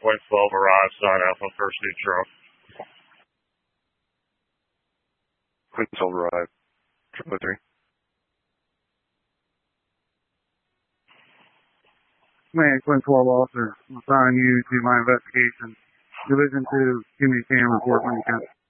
Quinn 12 arrives on Alpha First Neutral. Quinn 12 arrive. 303. Man, Quinn 12 officer, I'm assigning you to my investigation. Division 2, give me a scan report when you can.